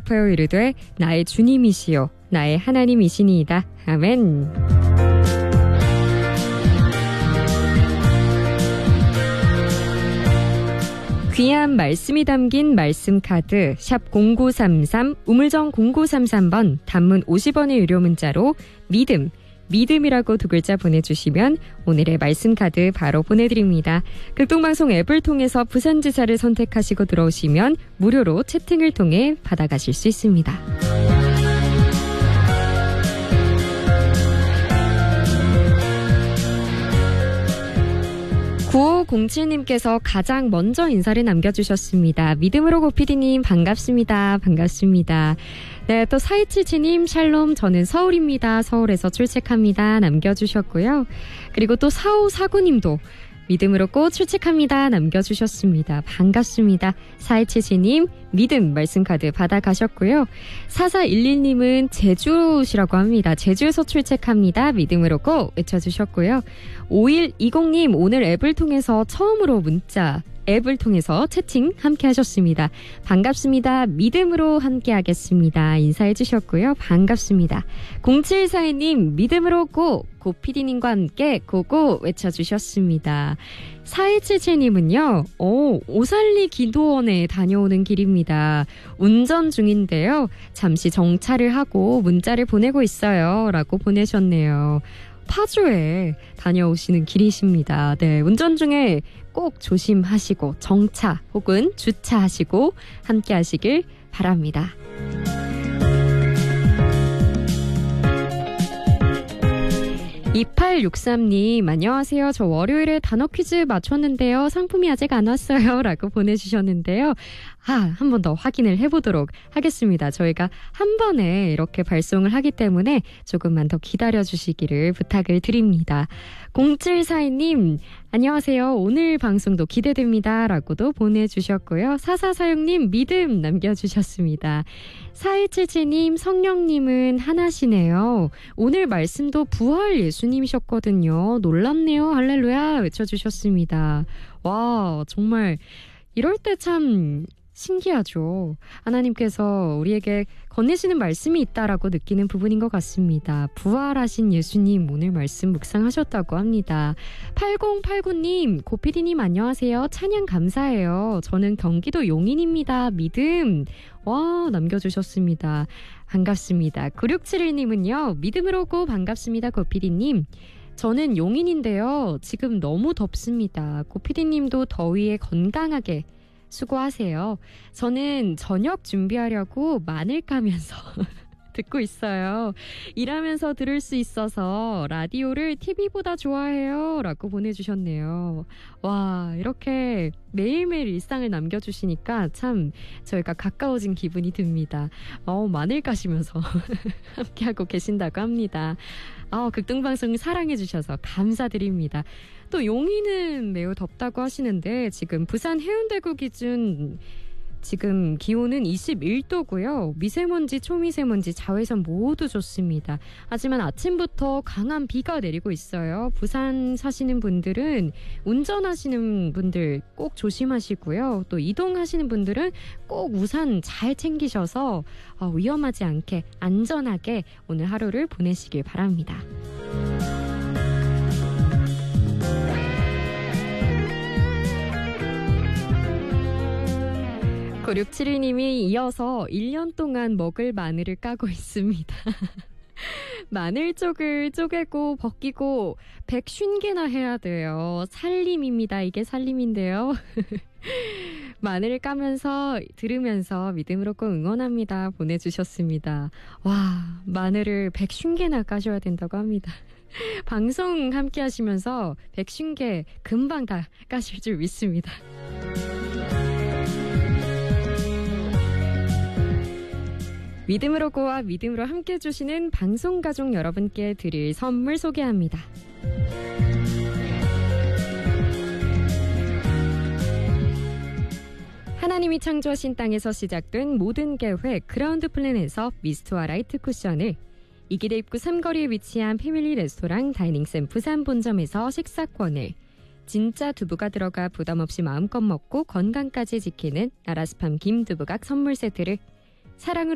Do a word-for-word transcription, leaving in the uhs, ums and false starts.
덮어요 이르되 나의 주님이시요 나의 하나님이시니이다. 아멘. 귀한 말씀이 담긴 말씀 카드 샵 공구삼삼 우물정 공구삼삼 번 단문 오십 원의 유료 문자로 믿음 믿음이라고 두 글자 보내주시면 오늘의 말씀 카드 바로 보내드립니다. 극동방송 앱을 통해서 부산지사를 선택하시고 들어오시면 무료로 채팅을 통해 받아가실 수 있습니다. 구오공칠님께서 가장 먼저 인사를 남겨주셨습니다. 믿음으로 고피디님 반갑습니다. 반갑습니다. 네, 또 사이칠칠님 샬롬 저는 서울입니다. 서울에서 출첵합니다. 남겨주셨고요. 그리고 또 사오사구님도 믿음으로 꼭 출첵합니다. 남겨주셨습니다. 반갑습니다. 사이칠칠님 믿음 말씀카드 받아가셨고요. 사사일일님은 제주시라고 합니다. 제주에서 출첵합니다. 믿음으로 꼭 외쳐주셨고요. 오일이공님 오늘 앱을 통해서 처음으로 문자 앱을 통해서 채팅 함께 하셨습니다. 반갑습니다. 믿음으로 함께 하겠습니다. 인사해 주셨고요. 반갑습니다. 공칠사이님 믿음으로 고! 고피디님과 함께 고고 외쳐주셨습니다. 사이칠칠님은요. 오, 오살리 기도원에 다녀오는 길입니다. 운전 중인데요. 잠시 정차를 하고 문자를 보내고 있어요. 라고 보내셨네요. 파주에 다녀오시는 길이십니다. 네, 운전 중에 꼭 조심하시고 정차 혹은 주차하시고 함께 하시길 바랍니다. 이팔육삼님 안녕하세요. 저 월요일에 단어 퀴즈 맞췄는데요. 상품이 아직 안 왔어요. 라고 보내주셨는데요. 아, 한 번 더 확인을 해보도록 하겠습니다. 저희가 한 번에 이렇게 발송을 하기 때문에 조금만 더 기다려주시기를 부탁을 드립니다. 공칠사이님 안녕하세요. 오늘 방송도 기대됩니다. 라고도 보내주셨고요. 사사사육님 믿음 남겨주셨습니다. 사이칠칠님 성령님은 하나시네요. 오늘 말씀도 부활 예수님이셨거든요. 놀랍네요. 할렐루야 외쳐주셨습니다. 와 정말 이럴 때 참 신기하죠. 하나님께서 우리에게 건네시는 말씀이 있다라고 느끼는 부분인 것 같습니다. 부활하신 예수님 오늘 말씀 묵상하셨다고 합니다. 팔공팔구님 고피디님 안녕하세요. 찬양 감사해요. 저는 경기도 용인입니다. 믿음 와 남겨주셨습니다. 반갑습니다. 구육칠일님은요. 믿음으로 고 반갑습니다. 고피디님. 저는 용인인데요. 지금 너무 덥습니다. 고피디님도 더위에 건강하게 수고하세요. 저는 저녁 준비하려고 마늘 까면서 듣고 있어요. 일하면서 들을 수 있어서 라디오를 티비보다 좋아해요. 라고 보내주셨네요. 와 이렇게 매일매일 일상을 남겨주시니까 참 저희가 가까워진 기분이 듭니다. 어, 마늘 까시면서 함께하고 계신다고 합니다. 어, 극동방송 사랑해주셔서 감사드립니다. 또 용인은 매우 덥다고 하시는데 지금 부산 해운대구 기준 지금 기온은 이십일 도고요. 미세먼지, 초미세먼지, 자외선 모두 좋습니다. 하지만 아침부터 강한 비가 내리고 있어요. 부산 사시는 분들은 운전하시는 분들 꼭 조심하시고요. 또 이동하시는 분들은 꼭 우산 잘 챙기셔서 위험하지 않게 안전하게 오늘 하루를 보내시길 바랍니다. 구육칠일님이 이어서 일 년 동안 먹을 마늘을 까고 있습니다. 마늘 쪽을 쪼개고 벗기고 백쉰 개나 해야 돼요. 살림입니다. 이게 살림인데요. 마늘을 까면서 들으면서 믿음으로 꼭 응원합니다. 보내주셨습니다. 와, 마늘을 백쉰 개나 까셔야 된다고 합니다. 방송 함께 하시면서 백쉰 개 금방 다 까실 줄 믿습니다. 믿음으로 고와 믿음으로 함께 해주시는 방송가족 여러분께 드릴 선물 소개합니다. 하나님이 창조하신 땅에서 시작된 모든 계획 그라운드 플랜에서 미스트와 라이트 쿠션을, 이기대 입구 삼거리에 위치한 패밀리 레스토랑 다이닝샘 부산 본점에서 식사권을, 진짜 두부가 들어가 부담없이 마음껏 먹고 건강까지 지키는 나라스팜 김두부각 선물 세트를, 사랑으로